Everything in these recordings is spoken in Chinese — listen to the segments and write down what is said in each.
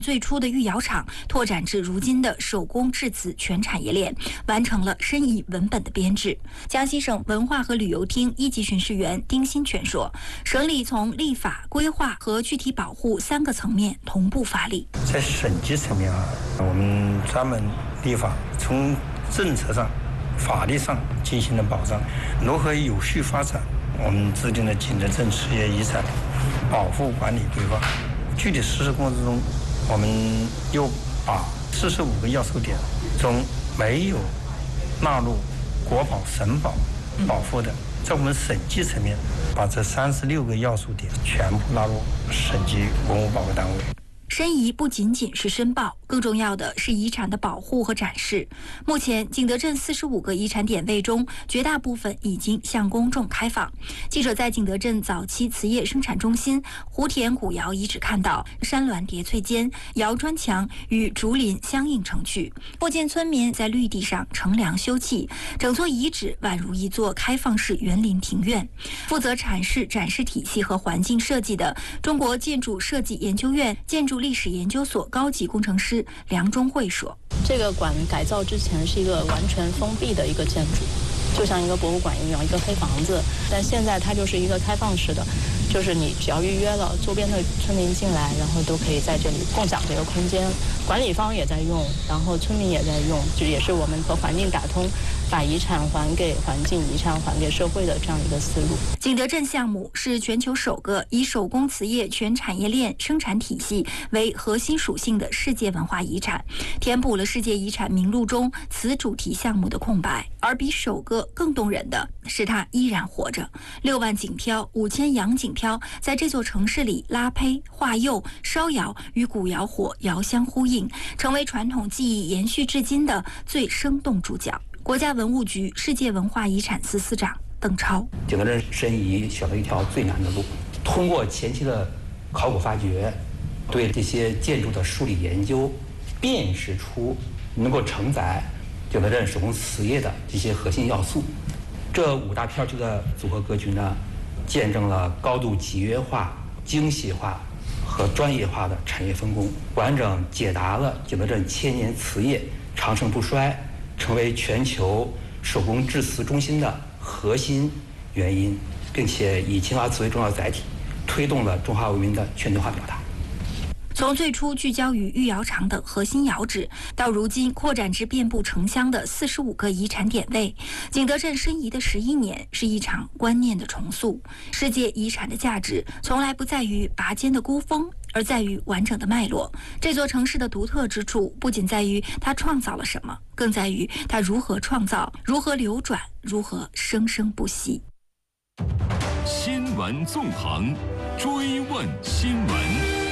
最初的御窑厂拓展至如今的手工制瓷全产业链，完成了申遗文本的编制。江西省文化和旅游厅一级巡视员丁新全说，省里从立法、规划和具体保护3个层面同步发力。 在省级层面我们专门立法，从政策上、法律上进行了保障，如何有序发展，我们制定了景德镇实业遗产保护管理规划。具体实施过程中，我们又把45个要素点中没有纳入国保、省保保护的，在我们省级层面把这36个要素点全部纳入省级文物保护单位。 申遗不仅仅是申报，更重要的是遗产的保护和展示。目前，景德镇45个遗产点位中，绝大部分已经向公众开放。记者在景德镇早期瓷业生产中心湖田古窑遗址看到，山峦叠翠间，窑砖墙与竹林相映成趣。附近村民在绿地上乘凉休憩，整座遗址宛如一座开放式园林庭院。负责阐释展示体系和环境设计的中国建筑设计研究院建筑历史研究所高级工程师梁中慧说：“ 这个馆改造之前是一个完全封闭的一个建筑，就像一个博物馆一样，一个黑房子。但现在它就是一个开放式的，就是你只要预约了，周边的村民进来，然后都可以在这里共享这个空间。管理方也在用，然后村民也在用，就也是我们和环境打通，把遗产还给环境，遗产还给社会的这样一个思路。” 景德镇项目是全球首个以手工瓷业全产业链生产体系为核心属性的世界文化遗产，填补了世界遗产名录中瓷主题项目的空白。而比首个更动人的是，它依然活着。6万锦漂、5000洋锦漂在这座城市里拉胚、化釉、烧窑，与古窑火遥相呼应，成为传统技艺延续至今的最生动主角。国家文物局世界文化遗产司司长邓超： 景德镇申遗选了一条最难的路，通过前期的考古发掘，对这些建筑的梳理研究，辨识出能够承载景德镇手工瓷业的这些核心要素。这5大片区的组合格局呢，见证了高度集约化、精细化和专业化的产业分工，完整解答了景德镇千年瓷业长盛不衰，成为全球手工制瓷中心的核心原因，并且以青花瓷为重要载体，推动了中华文明的全球化表达。 从最初聚焦于御窑厂等核心窑址，到如今扩展至遍布城乡的45个遗产点位，景德镇申遗的11年是一场观念的重塑。世界遗产的价值从来不在于拔尖的孤峰，而在于完整的脉络。这座城市的独特之处，不仅在于它创造了什么，更在于它如何创造、如何流转、如何生生不息。 新闻纵横，追问新闻。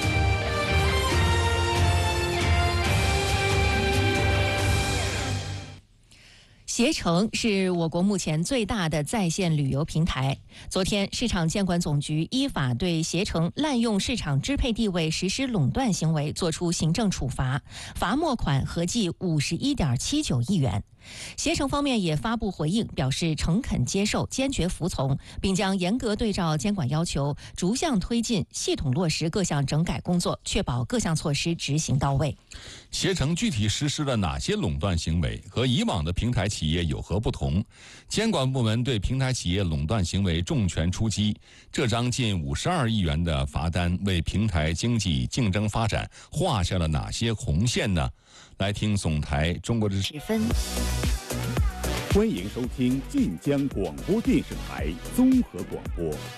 携程是我国目前最大的在线旅游平台。昨天，市场监管总局依法对携程滥用市场支配地位实施垄断行为作出行政处罚，罚没款合计51.79亿元。携程方面也发布回应，表示诚恳接受，坚决服从，并将严格对照监管要求，逐项推进系统落实各项整改工作，确保各项措施执行到位。 携程具体实施了哪些垄断行为，和以往的平台企业有何不同？监管部门对平台企业垄断行为重拳出击，这张近52亿元的罚单为平台经济竞争发展画下了哪些红线呢？来听总台中国之声。 欢迎收听晋江广播电视台综合广播